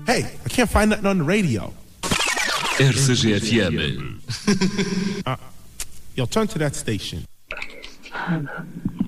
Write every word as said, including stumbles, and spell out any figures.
Hey, I can't find nothing on the radio. R C G F M. uh, yo, turn to that station.